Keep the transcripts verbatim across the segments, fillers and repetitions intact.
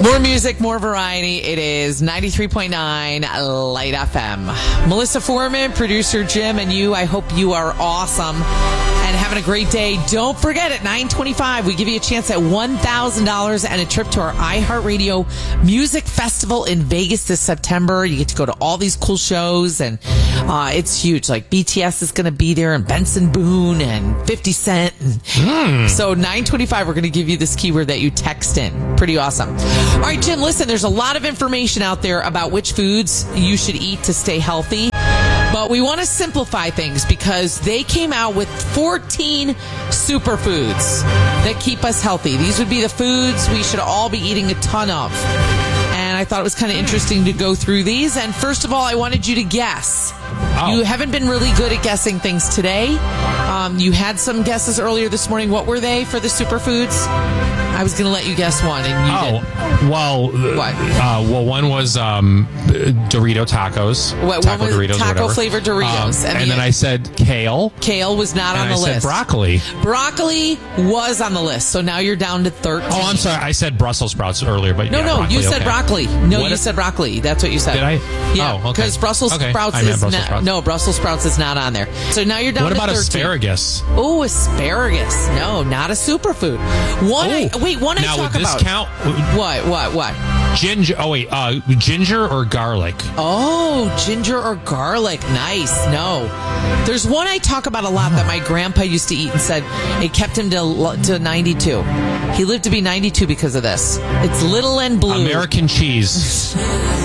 More music, more variety. It is ninety-three point nine Light F M. Melissa Foreman, producer Jim, and you, I hope you are awesome and having a great day. Don't forget, at nine twenty-five, we give you a chance at one thousand dollars and a trip to our iHeartRadio Music Festival in Vegas this September. You get to go to all these cool shows, and uh, it's huge. Like B T S is going to be there, and Benson Boone, and fifty Cent. And mm. So nine twenty-five, we're going to give you this keyword that you text in. Pretty awesome. All right, Jim, listen, there's a lot of information out there about which foods you should eat to stay healthy. But we want to simplify things because they came out with fourteen superfoods that keep us healthy. These would be the foods we should all be eating a ton of. And I thought it was kind of interesting to go through these. And first of all, I wanted you to guess. Oh. You haven't been really good at guessing things today. Um, you had some guesses earlier this morning. What were they for the superfoods? I was going to let you guess one, and you oh, didn't. well, What? Uh, well, one was um, Dorito tacos. What, taco one was Doritos, taco whatever. flavored Doritos. Um, and and the, then I said kale. Kale was not and on the I list. said broccoli. Broccoli was on the list, so now you're down to thirteen. Oh, I'm sorry. I said Brussels sprouts earlier, but No, yeah, no, broccoli, you said okay. broccoli. No, What you if- said broccoli. That's what you said. Did I? Yeah, Oh, okay. because Brussels Okay. sprouts I meant is Brussels not. sprouts. No, Brussels sprouts is not on there. So now you're down What to about thirteen. asparagus? Oh, asparagus. No, not a superfood. One. I, Oh, wait, one I now, talk would this about. count? What? What? What? Ginger. Oh wait, uh, ginger or garlic? Oh, ginger or garlic. Nice. No. There's one I talk about a lot that my grandpa used to eat and said it kept him to to ninety-two. He lived to be ninety-two because of this. It's Little and Blue. American cheese.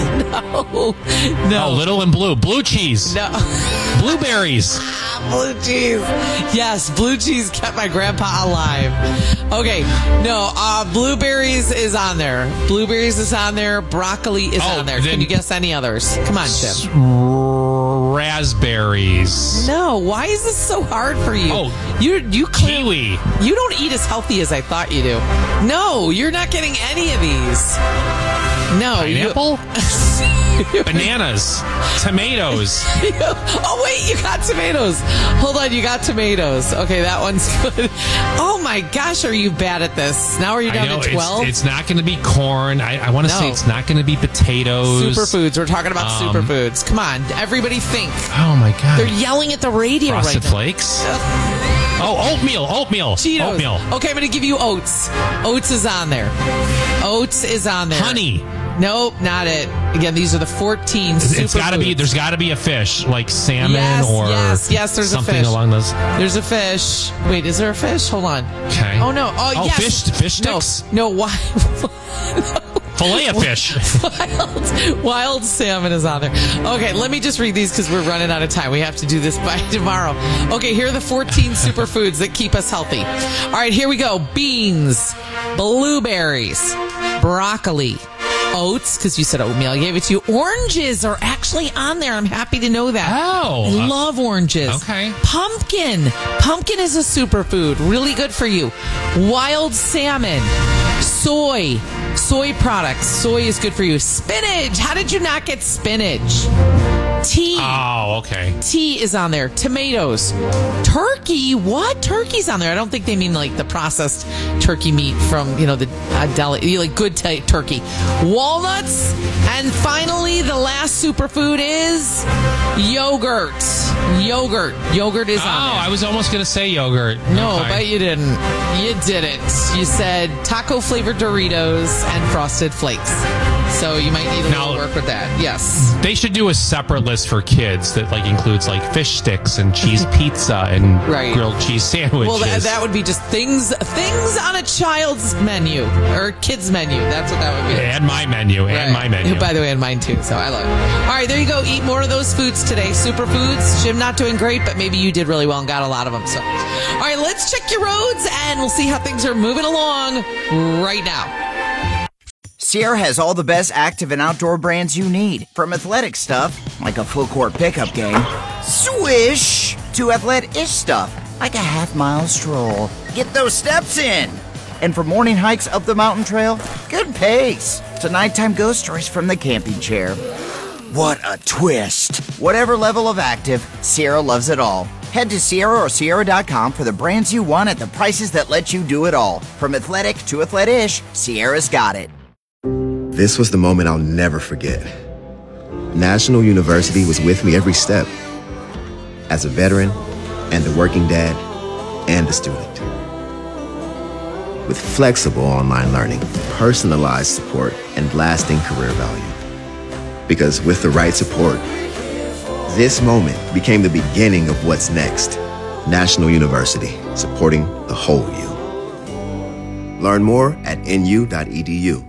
No. No. Oh, little and blue. Blue cheese. No. Blueberries. Blue cheese. Yes, blue cheese kept my grandpa alive. Okay, no, uh, blueberries is on there. Blueberries is on there. Broccoli is Oh, on there. then- Can you guess any others? Come on, Jim. Raspberries. No, why is this so hard for you? Oh, you you clear- Kiwi. You don't eat as healthy as I thought you do. No, you're not getting any of these. No, you- Pineapple? Bananas. Tomatoes. Oh, wait, you got tomatoes. Hold on, you got tomatoes. Okay, that one's good. Oh, my gosh, are you bad at this? Now are you I down know, to twelve? It's, it's not going to be corn. I, I want to No. say it's not going to be potatoes. Superfoods. We're talking about Um, superfoods. Come on, everybody think. Oh, my God. They're yelling at the radio Frosted right now. Flakes? Oh, oatmeal. Oatmeal. Cheetos. Oatmeal. Okay, I'm going to give you oats. Oats is on there. Oats is on there. Honey. Nope, not it. Again, these are the fourteen It's got to be. superfoods. There's got to be a fish like salmon Yes, or yes, yes, there's a something fish. along those. There's a fish. Wait, is there a fish? Hold on. Okay. Oh, no. Oh, Oh, yes. fish- fish no, sticks? No, why? Fillet of fish. wild, wild salmon is on there. Okay, let me just read these because we're running out of time. We have to do this by tomorrow. Okay, here are the fourteen superfoods that keep us healthy. All right, here we go. Beans, blueberries, broccoli, oats, because you said oatmeal. I gave it to you. Oranges are actually on there. I'm happy to know that. Oh. I love oranges. Okay. Pumpkin. Pumpkin is a superfood. Really good for you. Wild salmon. Soy. Soy products. Soy is good for you. Spinach. How did you not get spinach? Tea. Oh, okay. Tea is on there. Tomatoes. Turkey. What? Turkey's on there. I don't think they mean like the processed turkey meat from, you know, the uh, deli, like good t- turkey. Walnuts. And finally, the last superfood is yogurt. Yogurt. Yogurt is Oh, on there. I was almost going to say yogurt. No, Okay. but you didn't. You didn't. You said taco flavored Doritos and Frosted Flakes. So you might need a Now- little work with that. Yes. They should do a separate list for kids that like includes like fish sticks and cheese pizza and Right. grilled cheese sandwiches. Well, that, that would be just things things on a child's menu or kid's menu. That's what that would be. and my menu and Right. my menu. By the way, and mine too. So I love it. All right, there you go. Eat more of those foods today. Superfoods. Jim not doing great, but maybe you did really well and got a lot of them. So, all right, let's check your roads and we'll see how things are moving along right now. Sierra has all the best active and outdoor brands you need. From athletic stuff, like a full court pickup game, swish, to athletic-ish stuff, like a half mile stroll. Get those steps in. And for morning hikes up the mountain trail, good pace. To nighttime ghost stories from the camping chair. What a twist. Whatever level of active, Sierra loves it all. Head to Sierra or Sierra dot com for the brands you want at the prices that let you do it all. From athletic to athletic-ish, Sierra's got it. This was the moment I'll never forget. National University was with me every step, as a veteran and a working dad and a student. With flexible online learning, personalized support, and lasting career value. Because with the right support, this moment became the beginning of what's next. National University, supporting the whole you. Learn more at N U dot E D U.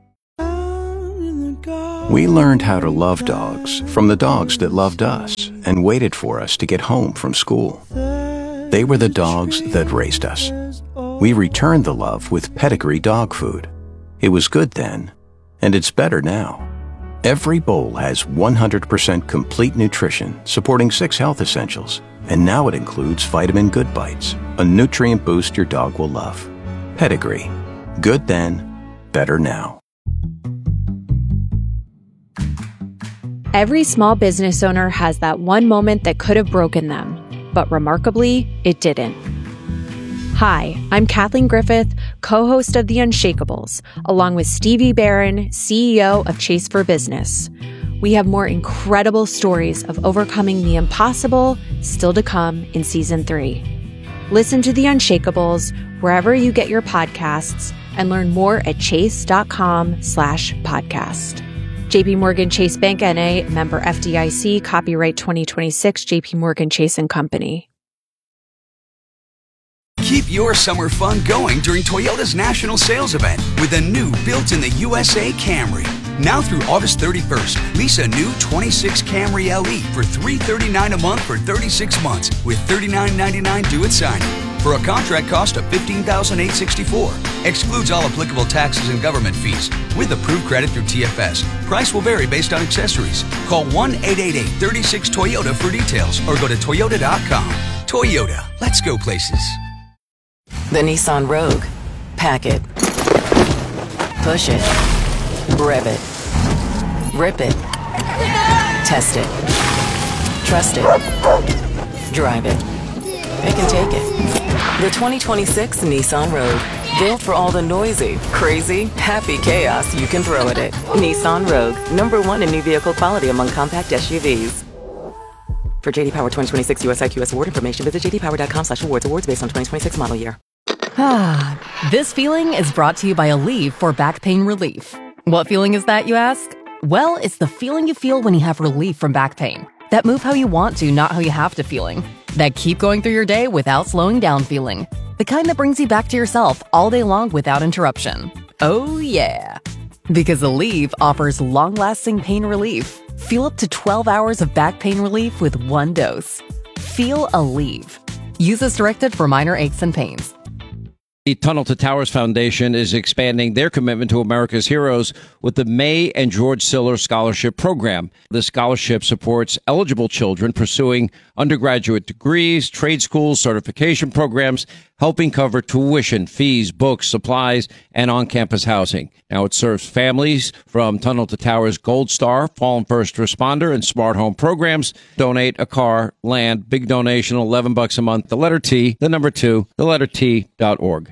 We learned how to love dogs from the dogs that loved us and waited for us to get home from school. They were the dogs that raised us. We returned the love with Pedigree dog food. It was good then, and it's better now. Every bowl has one hundred percent complete nutrition, supporting six health essentials. And now it includes Vitamin Good Bites, a nutrient boost your dog will love. Pedigree. Good then, better now. Every small business owner has that one moment that could have broken them, but remarkably, it didn't. Hi, I'm Kathleen Griffith, co-host of The Unshakables, along with Stevie Barron, C E O of Chase for Business. We have more incredible stories of overcoming the impossible still to come in season three. Listen to The Unshakables wherever you get your podcasts and learn more at chase.com slash podcast. J P Morgan Chase Bank N A, member F D I C, copyright twenty twenty-six, J P Morgan Chase and Company. Keep your summer fun going during Toyota's national sales event with a new built-in-the-U S A Camry. Now through August thirty-first, lease a new twenty-six Camry L E for three hundred thirty-nine dollars a month for thirty-six months with thirty-nine ninety-nine due at signing. For a contract cost of fifteen thousand eight hundred sixty-four dollars. Excludes all applicable taxes and government fees. With approved credit through T F S. Price will vary based on accessories. Call one eight eight eight, three six, Toyota for details or go to toyota dot com. Toyota, let's go places. The Nissan Rogue. Pack it. Push it. Rev it. Rip it. Test it. Trust it. Drive it. Pick and take it. The twenty twenty-six Nissan Rogue. Built for all the noisy, crazy, happy chaos you can throw at it. Nissan Rogue. Number one in new vehicle quality among compact S U Vs. For J D Power twenty twenty-six U S I Q S award information, visit j d power dot com slash awards. Awards based on twenty twenty-six model year. Ah, this feeling is brought to you by Aleve for back pain relief. What feeling is that, you ask? Well, it's the feeling you feel when you have relief from back pain. That move how you want to, not how you have to feeling. That keep going through your day without slowing down feeling. The kind that brings you back to yourself all day long without interruption. Oh yeah. Because Aleve offers long-lasting pain relief. Feel up to twelve hours of back pain relief with one dose. Feel Aleve. Use as directed for minor aches and pains. The Tunnel to Towers Foundation is expanding their commitment to America's heroes with the May and George Siller Scholarship Program. The scholarship supports eligible children pursuing undergraduate degrees, trade schools, certification programs, helping cover tuition, fees, books, supplies, and on-campus housing. Now it serves families from Tunnel to Towers Gold Star, Fallen First Responder, and Smart Home programs. Donate a car, land, big donation, eleven bucks a month. The letter T, the number two, the letter T dot org.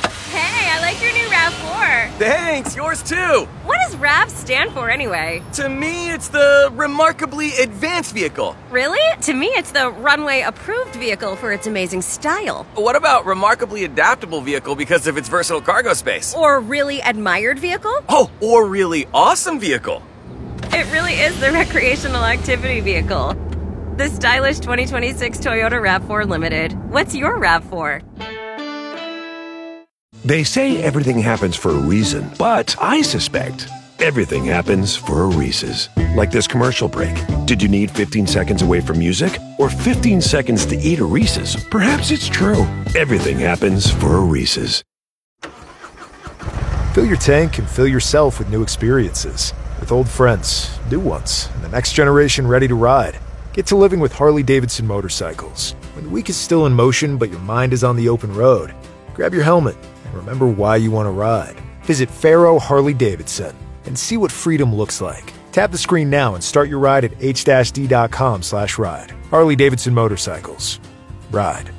Thanks, yours too. What does RAV stand for anyway? To me, it's the Remarkably Advanced Vehicle. Really? To me, it's the Runway Approved Vehicle for its amazing style. What about Remarkably Adaptable Vehicle because of its versatile cargo space? Or Really Admired Vehicle? Oh, or Really Awesome Vehicle. It really is the Recreational Activity Vehicle. The stylish twenty twenty-six Toyota RAV four Limited. What's your RAV four? They say everything happens for a reason, but I suspect everything happens for a Reese's. Like this commercial break. Did you need fifteen seconds away from music or fifteen seconds to eat a Reese's? Perhaps it's true. Everything happens for a Reese's. Fill your tank and fill yourself with new experiences. With old friends, new ones, and the next generation ready to ride. Get to living with Harley-Davidson motorcycles. When the week is still in motion but your mind is on the open road, grab your helmet. Remember why you want to ride. Visit Faro Harley-Davidson and see what freedom looks like. Tap the screen now and start your ride at h d dot com slash ride. Harley-Davidson Motorcycles. Ride.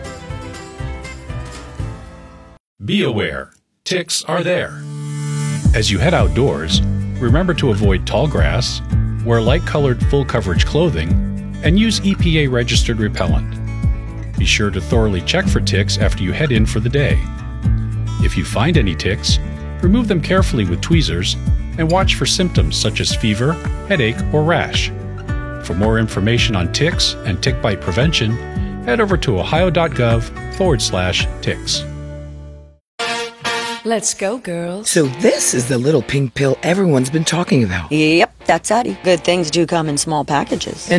Be aware. Ticks are there. As you head outdoors, remember to avoid tall grass, wear light-colored full-coverage clothing, and use E P A-registered repellent. Be sure to thoroughly check for ticks after you head in for the day. If you find any ticks, remove them carefully with tweezers and watch for symptoms such as fever, headache, or rash. For more information on ticks and tick bite prevention, head over to ohio.gov forward slash ticks. Let's go, girls. So this is the little pink pill everyone's been talking about. Yep, that's Addie. Good things do come in small packages. And